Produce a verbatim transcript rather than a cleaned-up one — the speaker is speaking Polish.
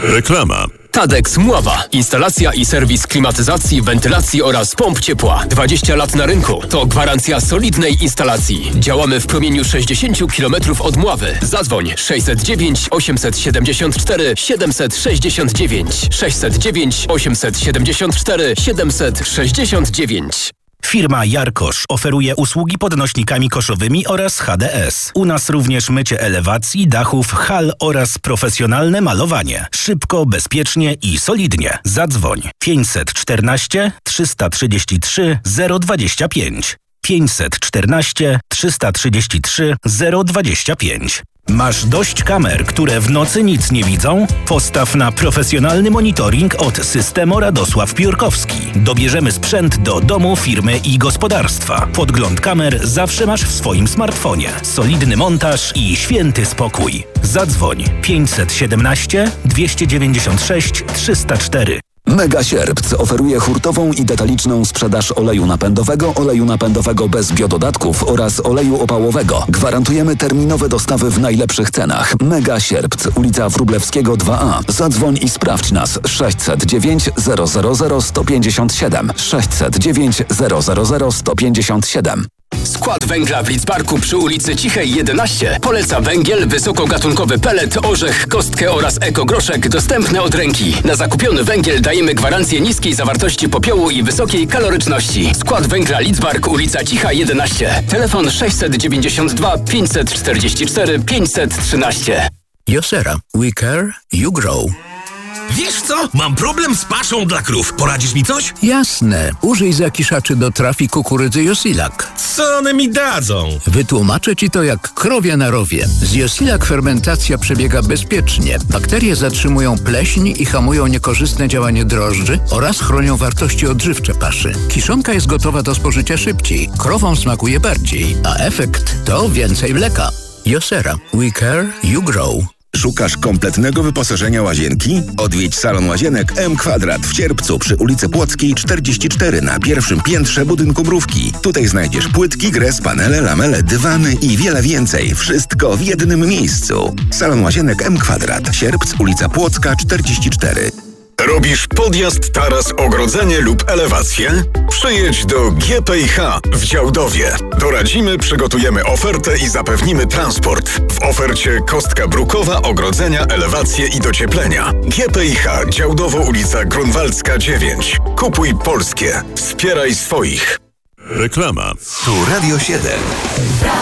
Reklama. Tadex Mława. Instalacja i serwis klimatyzacji, wentylacji oraz pomp ciepła. dwadzieścia lat na rynku. To gwarancja solidnej instalacji. Działamy w promieniu sześćdziesiąt kilometrów od Mławy. Zadzwoń sześćset dziewięć osiemset siedemdziesiąt cztery siedemset sześćdziesiąt dziewięć sześćset dziewięć osiemset siedemdziesiąt cztery siedemset sześćdziesiąt dziewięć. Firma Jarkosz oferuje usługi podnośnikami koszowymi oraz H D S. U nas również mycie elewacji, dachów, hal oraz profesjonalne malowanie. Szybko, bezpiecznie i solidnie. Zadzwoń pięćset czternaście trzysta trzydzieści trzy zero dwadzieścia pięć. pięćset czternaście trzysta trzydzieści trzy zero dwadzieścia pięć. Masz dość kamer, które w nocy nic nie widzą? Postaw na profesjonalny monitoring od Systemo Radosław Piórkowski. Dobierzemy sprzęt do domu, firmy i gospodarstwa. Podgląd kamer zawsze masz w swoim smartfonie. Solidny montaż i święty spokój. Zadzwoń pięćset siedemnaście dwieście dziewięćdziesiąt sześć trzysta cztery. Mega Sierpc oferuje hurtową i detaliczną sprzedaż oleju napędowego, oleju napędowego bez biododatków oraz oleju opałowego. Gwarantujemy terminowe dostawy w najlepszych cenach. Mega Sierpc, ulica Wróblewskiego dwa A. Zadzwoń i sprawdź nas sześćset dziewięć zero zero zero sto pięćdziesiąt siedem sześćset dziewięć zero zero zero sto pięćdziesiąt siedem. Skład węgla w Lidzbarku przy ulicy Cichej jedenaście poleca węgiel, wysokogatunkowy pelet, orzech, kostkę oraz ekogroszek dostępne od ręki. Na zakupiony węgiel dajemy gwarancję niskiej zawartości popiołu i wysokiej kaloryczności. Skład węgla Lidzbark, ulica Cicha jedenaście. Telefon sześćset dziewięćdziesiąt dwa pięćset czterdzieści cztery pięćset trzynaście. Josera. We care, you grow. Wiesz co? Mam problem z paszą dla krów. Poradzisz mi coś? Jasne. Użyj zakiszaczy do trafi kukurydzy Josilak. Co one mi dadzą? Wytłumaczę ci to jak krowie na rowie. Z Josilak fermentacja przebiega bezpiecznie. Bakterie zatrzymują pleśń i hamują niekorzystne działanie drożdży oraz chronią wartości odżywcze paszy. Kiszonka jest gotowa do spożycia szybciej. Krowom smakuje bardziej, a efekt to więcej mleka. Josera. We care, you grow. Szukasz kompletnego wyposażenia łazienki? Odwiedź salon łazienek M Kwadrat w Cierpcu przy ulicy Płockiej czterdzieści cztery na pierwszym piętrze budynku Mrówki. Tutaj znajdziesz płytki, gres, panele, lamele, dywany i wiele więcej. Wszystko w jednym miejscu. Salon łazienek M Kwadrat. Sierpc, ulica Płocka czterdzieści cztery. Robisz podjazd, taras, ogrodzenie lub elewację? Przyjedź do G P I H w Działdowie. Doradzimy, przygotujemy ofertę i zapewnimy transport. W ofercie kostka brukowa, ogrodzenia, elewacje i docieplenia. G P I H Działdowo, ulica Grunwaldzka dziewięć. Kupuj polskie. Wspieraj swoich. Reklama. Tu Radio siedem.